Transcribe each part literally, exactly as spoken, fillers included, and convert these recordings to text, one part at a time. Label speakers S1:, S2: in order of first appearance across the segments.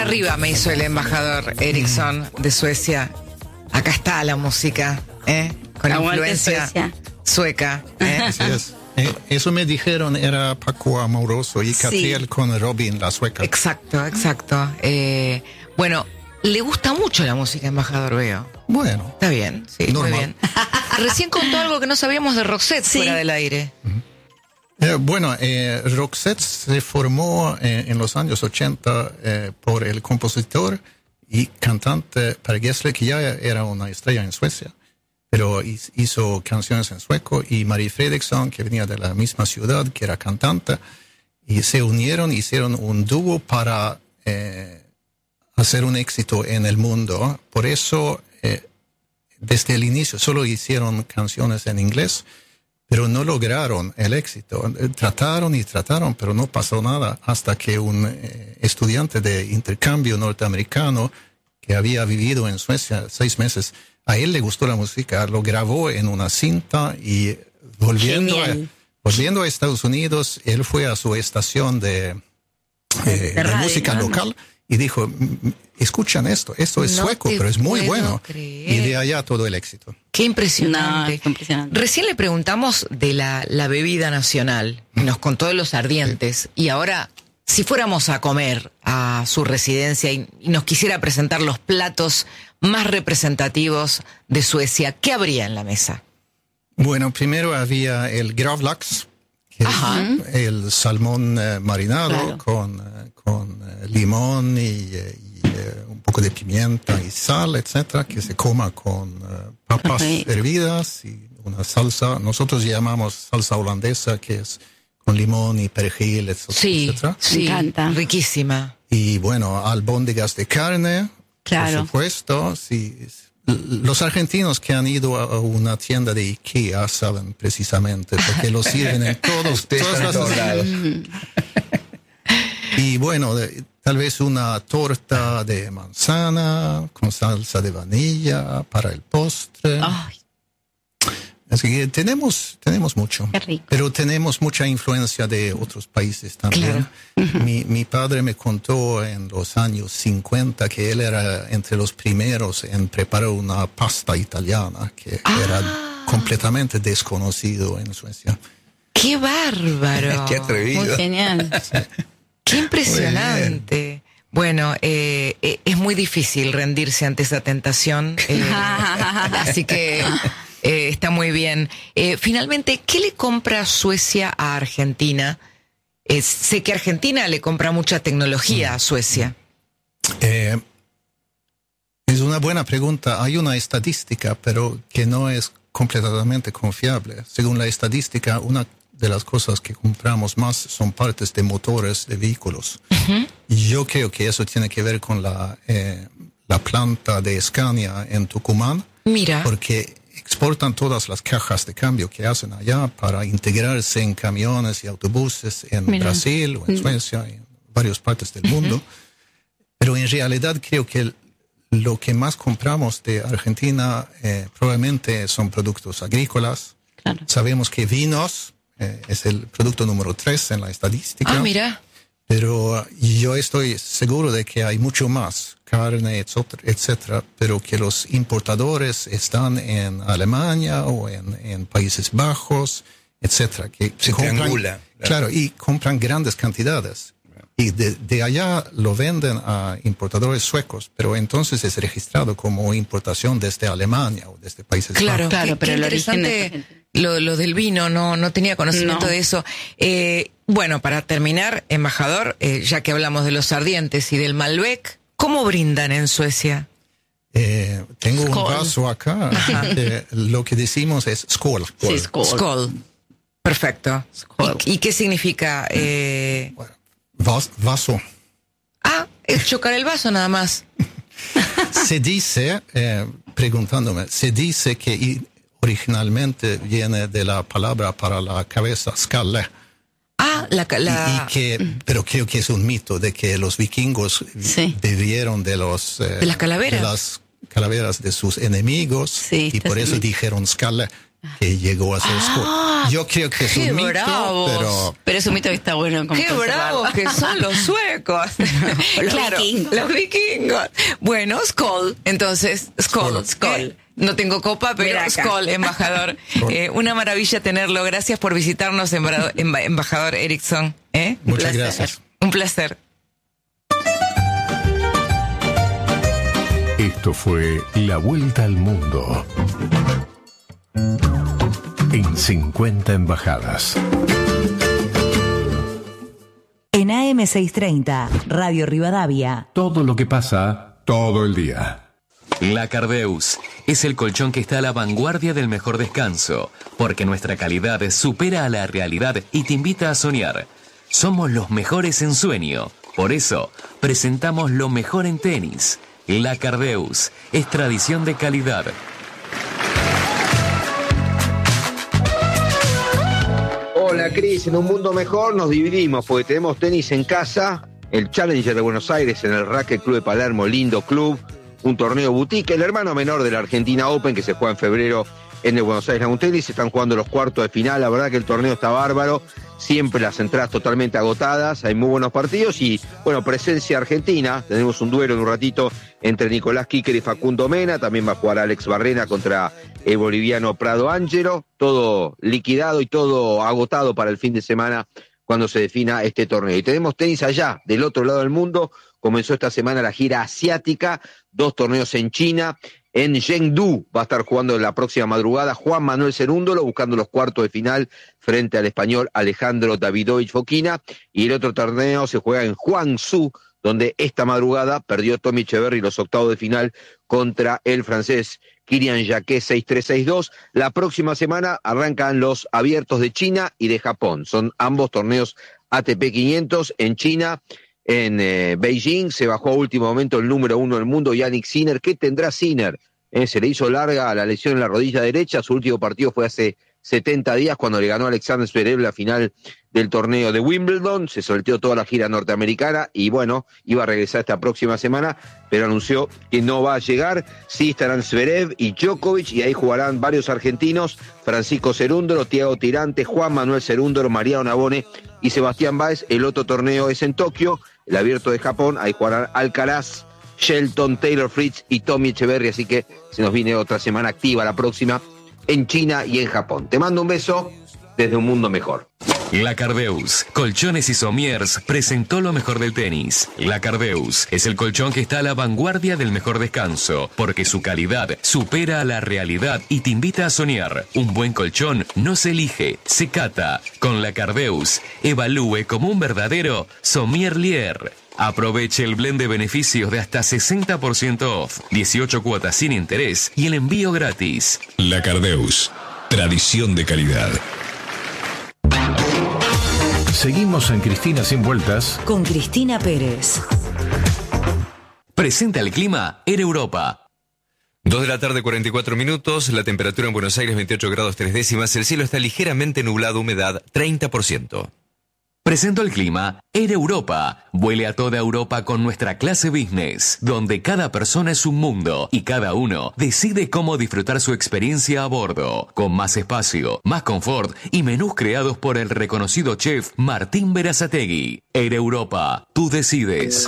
S1: arriba me hizo el embajador Eriksson de Suecia. Acá está la música, ¿eh? Con
S2: Aguante
S1: influencia
S2: Suecia.
S1: sueca. ¿eh?
S3: Así es. Eh, eso me dijeron, era Paco Amoroso y Catriel
S2: Sí.
S3: con Robin, la sueca.
S1: Exacto, exacto. Eh, bueno, le gusta mucho la música, embajador, veo.
S3: Bueno,
S1: Está bien, sí,
S3: Normal.
S1: muy bien. Recién contó algo que no sabíamos de Roxette
S2: Sí.
S1: fuera del aire.
S3: eh, bueno eh, Roxette se formó eh, en los años ochenta eh, por el compositor y cantante Per Gessle, que ya era una estrella en Suecia, pero hizo canciones en sueco, y Marie Fredriksson, que venía de la misma ciudad, que era cantante, y se unieron, hicieron un dúo para eh, hacer un éxito en el mundo. Por eso, eh, desde el inicio, solo hicieron canciones en inglés, pero no lograron el éxito. Trataron y trataron, pero no pasó nada, hasta que un eh, estudiante de intercambio norteamericano que había vivido en Suecia seis meses, a él le gustó la música, lo grabó en una cinta, y volviendo, a, volviendo a Estados Unidos, él fue a su estación de, eh,
S2: de
S3: de
S2: radio,
S3: música
S2: ¿no?
S3: local y dijo, escuchan esto, esto es
S1: No
S3: sueco,
S1: te
S3: pero es muy
S1: puedo
S3: bueno.
S1: creer.
S3: Y de allá todo el éxito.
S1: Qué impresionante.
S2: No, es impresionante.
S1: Recién le preguntamos de la, la bebida nacional, y nos contó de los ardientes, y ahora, si fuéramos a comer a su residencia y, y nos quisiera presentar los platos más representativos de Suecia, ¿qué habría en la mesa?
S3: Bueno, primero había el gravlax, que
S1: Ajá.
S3: es el salmón eh, marinado
S2: Claro.
S3: con, eh, con eh, limón y, eh, y eh, un poco de pimienta y sal, etcétera, que se coma con eh, papas
S2: Ajá.
S3: hervidas y una salsa. Nosotros llamamos salsa holandesa, que es con limón y perejil, etcétera.
S1: Sí,
S3: etcétera.
S1: sí,
S2: Me encanta.
S1: riquísima.
S3: Y bueno, albóndigas de carne,
S2: Claro.
S3: por supuesto. Sí. Los argentinos que han ido a una tienda de IKEA saben precisamente, porque lo sirven en todos,
S4: Ustedes
S3: todas
S4: están en todos
S3: las...
S4: lados.
S3: Y bueno, de- tal vez una torta de manzana con salsa de vanilla para el postre.
S2: Ay,
S3: Así que tenemos, tenemos mucho.
S2: qué rico.
S3: Pero tenemos mucha influencia de otros países también. Mi, mi padre me contó en los años cincuenta que él era entre los primeros en preparar una pasta italiana que
S1: Ah.
S3: era completamente desconocido en Suecia.
S1: ¡Qué bárbaro!
S4: Qué
S2: Muy
S4: atrevido.
S2: genial.
S1: ¡Qué impresionante! Bueno, eh, eh, es muy difícil rendirse ante esa tentación, eh, así que eh, está muy bien. Eh, finalmente, ¿qué le compra Suecia a Argentina? Eh, sé que Argentina le compra mucha tecnología a Suecia.
S3: Eh, es una buena pregunta. Hay una estadística, pero que no es completamente confiable. Según la estadística, una de las cosas que compramos más son partes de motores de vehículos.
S1: Uh-huh.
S3: Y yo creo que eso tiene que ver con la, eh, la planta de Scania en Tucumán,
S1: Mira,
S3: porque exportan todas las cajas de cambio que hacen allá para integrarse en camiones y autobuses en
S2: Mira.
S3: Brasil o en Suecia, en varias partes del mundo. Pero en realidad creo que el- lo que más compramos de Argentina eh, probablemente son productos agrícolas.
S2: Claro.
S3: Sabemos que vinos eh, es el producto número tres en la estadística.
S1: ah, mira,
S3: Pero uh, yo estoy seguro de que hay mucho más, carne, etcétera, etcétera, pero que los importadores están en Alemania o en, en Países Bajos, etcétera, que
S4: Se triangula,
S3: claro,
S4: claro.
S3: y compran grandes cantidades. Y de, de allá lo venden a importadores suecos, pero entonces es registrado como importación desde Alemania o desde Países
S1: claro,
S3: Bajos.
S2: Claro,
S1: qué,
S2: pero
S1: qué
S2: el origen
S1: interesante
S2: es
S1: lo, lo del vino, no, no tenía conocimiento
S2: No.
S1: de eso. Eh, bueno, para terminar, embajador, eh, ya que hablamos de los ardientes y del Malbec, ¿cómo brindan en Suecia?
S3: Eh, tengo
S2: Skål.
S3: un vaso acá, eh, lo que decimos es skål.
S2: Sí, skål.
S1: Skål. Perfecto.
S2: Skål.
S1: ¿Y, y qué significa? Eh...
S3: Vas- vaso.
S1: Ah, es chocar el vaso nada más.
S3: Se dice, eh, preguntándome, se dice que i- originalmente viene de la palabra para la cabeza, skalle.
S1: Ah, la...
S3: Y,
S1: la...
S3: y que, pero creo que es un mito de que los vikingos
S2: Sí.
S3: bebieron de los eh,
S1: De las calaveras.
S3: de las calaveras de sus enemigos
S2: Sí,
S3: y
S2: está
S3: por
S2: ese
S3: eso
S2: mito.
S3: dijeron skalle. que llegó a ser Scott.
S1: Ah,
S3: Yo creo que es un mito,
S1: bravos.
S3: pero...
S2: Pero es un mito que está bueno. Como
S1: ¡Qué bravos que son los suecos!
S2: Los
S1: Claro,
S2: vikingos.
S1: los vikingos. Bueno, Skål. Entonces, Skål.
S3: Skål.
S1: Skål. No tengo copa, pero
S2: Mira acá.
S1: Skål, embajador. Eh, una maravilla tenerlo. Gracias por visitarnos, embra- emba- embajador Eriksson. ¿Eh? Un
S3: Muchas
S1: placer.
S3: gracias.
S1: Un placer.
S4: Esto fue La Vuelta al Mundo en cincuenta embajadas.
S5: En A M seiscientos treinta, Radio Rivadavia.
S4: Todo lo que pasa todo el día.
S6: La Cardeus es el colchón que está a la vanguardia del mejor descanso, porque nuestra calidad supera a la realidad y te invita a soñar. Somos los mejores en sueño, por eso presentamos lo mejor en tenis. La Cardeus es tradición de calidad.
S7: Hola Cris, en un mundo mejor nos dividimos porque tenemos tenis en casa, el Challenger de Buenos Aires en el Racket Club de Palermo, lindo club, un torneo boutique, el hermano menor de la Argentina Open que se juega en febrero en el Buenos Aires Lawn Tennis, se están jugando los cuartos de final, la verdad que el torneo está bárbaro, siempre las entradas totalmente agotadas, hay muy buenos partidos y bueno, presencia argentina, tenemos un duelo en un ratito entre Nicolás Kicker y Facundo Mena, también va a jugar Alex Barrena contra el boliviano Prado Ángelo, todo liquidado y todo agotado para el fin de semana cuando se defina este torneo. Y tenemos tenis allá, del otro lado del mundo, comenzó esta semana la gira asiática, dos torneos en China, en Chengdu va a estar jugando la próxima madrugada Juan Manuel Cerúndolo, buscando los cuartos de final frente al español Alejandro Davidovich Fokina, y el otro torneo se juega en Guangzhou, donde esta madrugada perdió Tommy Echeverry los octavos de final contra el francés Kirian Jacquet seis tres seis dos. La próxima semana arrancan los abiertos de China y de Japón. Son ambos torneos A T P quinientos en China. En eh, Beijing se bajó a último momento el número uno del mundo, Yannick Sinner. ¿Qué tendrá Sinner? Eh, se le hizo larga la lesión en la rodilla derecha. Su último partido fue hace setenta días cuando le ganó a Alexander Zverev la final del torneo de Wimbledon. Se solteó toda la gira norteamericana y bueno, iba a regresar esta próxima semana, pero anunció que no va a llegar. Sí estarán Zverev y Djokovic y ahí jugarán varios argentinos, Francisco Cerúndolo, Thiago Tirante, Juan Manuel Cerúndolo, Mariano Navone y Sebastián Báez. El otro torneo es en Tokio, el abierto de Japón, ahí jugarán Alcaraz, Shelton, Taylor Fritz y Tommy Echeverry, así que se nos viene otra semana activa la próxima en China y en Japón. Te mando un beso desde un mundo mejor.
S6: La Cardeus, Colchones y Somiers presentó lo mejor del tenis. La Cardeus es el colchón que está a la vanguardia del mejor descanso, porque su calidad supera a la realidad y te invita a soñar. Un buen colchón no se elige, se cata. Con La Cardeus, evalúe como un verdadero sommelier. Aproveche el blend de beneficios de hasta sesenta por ciento off, dieciocho cuotas sin interés y el envío gratis.
S8: La Cardeus, tradición de calidad.
S4: Seguimos en Cristina Sin Vueltas
S5: Con Cristina Pérez.
S6: Presenta el clima Air Europa.
S9: Dos de la tarde, cuarenta y cuatro minutos, la temperatura en Buenos Aires veintiocho grados tres décimas, el cielo está ligeramente nublado, humedad treinta por ciento.
S6: Presento el clima Air Europa. Vuele a toda Europa con nuestra clase business, donde cada persona es un mundo y cada uno decide cómo disfrutar su experiencia a bordo, con más espacio, más confort y menús creados por el reconocido chef Martín Berazategui. Air Europa, tú decides.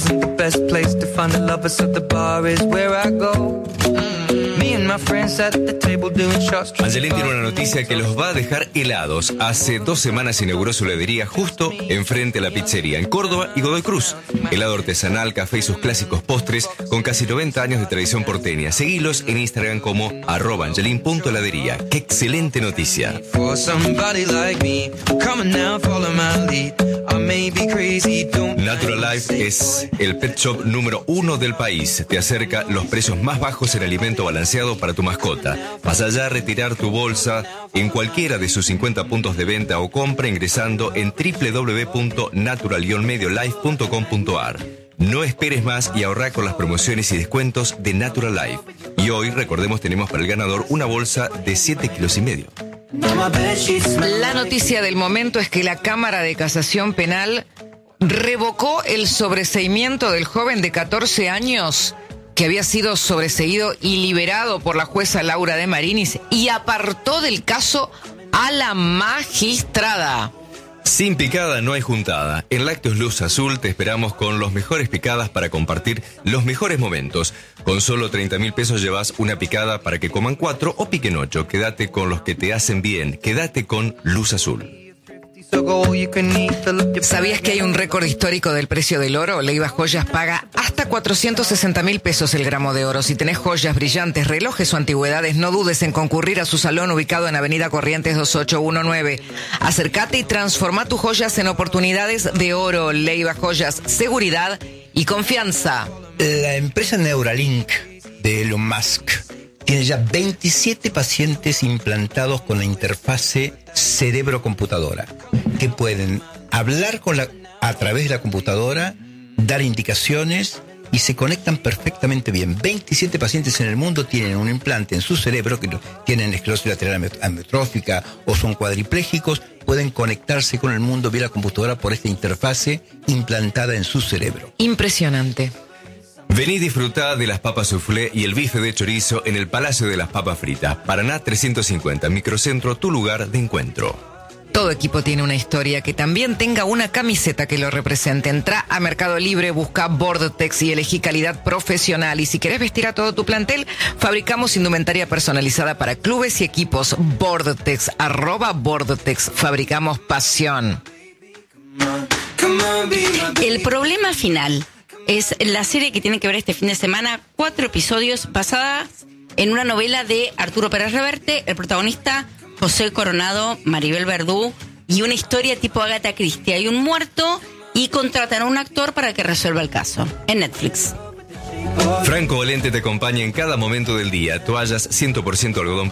S9: Angelín tiene una noticia que los va a dejar helados. Hace dos semanas inauguró su heladería justo enfrente a la pizzería en Córdoba y Godoy Cruz. Helado artesanal, café y sus clásicos postres con casi noventa años de tradición porteña. Seguilos en Instagram como arroba angelín punto heladería. ¡Qué excelente noticia! Natural Life es el pet shop número uno del país. Te acerca los precios más bajos en alimento balanceado para tu mascota. Vas allá a retirar tu bolsa en cualquiera de sus cincuenta puntos de venta o compra ingresando en doble u doble u doble u punto natural guion medio life punto com punto a r. No esperes más y ahorra con las promociones y descuentos de Natural Life. Y hoy, recordemos, tenemos para el ganador una bolsa de siete kilos y medio.
S1: La noticia del momento es que la Cámara de Casación Penal revocó el sobreseimiento del joven de catorce años que había sido sobreseído y liberado por la jueza Laura de Marinis y apartó del caso a la magistrada.
S9: Sin picada no hay juntada. En Lácteos Luz Azul te esperamos con los mejores picadas para compartir los mejores momentos. Con solo treinta mil pesos llevas una picada para que coman cuatro o piquen ocho. Quédate con los que te hacen bien. Quédate con Luz Azul.
S1: ¿Sabías que hay un récord histórico del precio del oro? Leiva Joyas paga hasta cuatrocientos sesenta mil pesos el gramo de oro. Si tenés joyas, brillantes, relojes o antigüedades, no dudes en concurrir a su salón ubicado en Avenida Corrientes dos ocho uno nueve. Acércate y transforma tus joyas en oportunidades de oro. Leiva Joyas, seguridad y confianza.
S2: La empresa Neuralink de Elon Musk tiene ya veintisiete pacientes implantados con la interfase cerebro-computadora, que pueden hablar con la, a través de la computadora, dar indicaciones y se conectan perfectamente bien. veintisiete pacientes en el mundo tienen un implante en su cerebro, que tienen esclerosis lateral amiotrófica o son cuadriplégicos, pueden conectarse con el mundo vía la computadora por esta interfase implantada en su cerebro.
S1: Impresionante.
S9: Vení disfrutá de las papas soufflé y el bife de chorizo en el Palacio de las Papas Fritas. Paraná trescientos cincuenta, Microcentro, tu lugar de encuentro.
S1: Todo equipo tiene una historia. Que también tenga una camiseta que lo represente. Entrá a Mercado Libre, busca Vortex y elegí calidad profesional. Y si querés vestir a todo tu plantel, fabricamos indumentaria personalizada para clubes y equipos. Vortex, arroba Vortex. Fabricamos pasión.
S10: El problema final es la serie que tiene que ver este fin de semana. Cuatro episodios basadas en una novela de Arturo Pérez Reverte. El protagonista, José Coronado, Maribel Verdú, y una historia tipo Agatha Christie. Hay un muerto y contratan a un actor para que resuelva el caso. En Netflix.
S9: Franco Valente te acompaña en cada momento del día. Toallas cien por ciento algodón